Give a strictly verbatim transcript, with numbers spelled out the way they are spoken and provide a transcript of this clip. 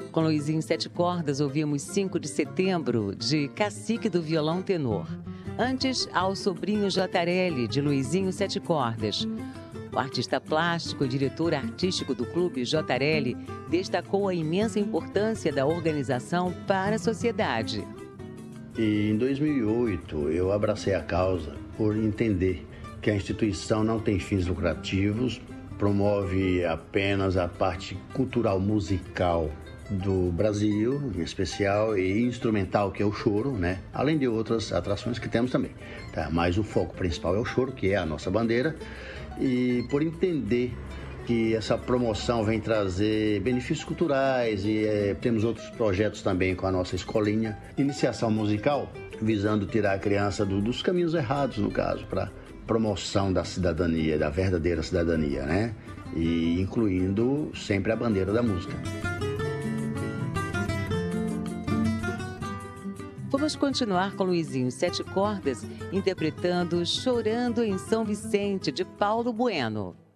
Com Luizinho Sete Cordas, ouvimos cinco de setembro, de Cacique do Violão Tenor. Antes, Ao Sobrinho Jotarelli, de Luizinho Sete Cordas. O artista plástico e diretor artístico do Clube Jotarelli destacou a imensa importância da organização para a sociedade. E em dois mil e oito, eu abracei a causa por entender que a instituição não tem fins lucrativos, promove apenas a parte cultural musical do Brasil, em especial, e instrumental, que é o choro, né? Além de outras atrações que temos também, tá? Mas o foco principal é o choro, que é a nossa bandeira, e por entender que essa promoção vem trazer benefícios culturais e é, temos outros projetos também com a nossa escolinha. Iniciação musical, visando tirar a criança do, dos caminhos errados, no caso, para promoção da cidadania, da verdadeira cidadania, né? E incluindo sempre a bandeira da música. Vamos continuar com Luizinho Sete Cordas, interpretando Chorando em São Vicente, de Paulo Bueno.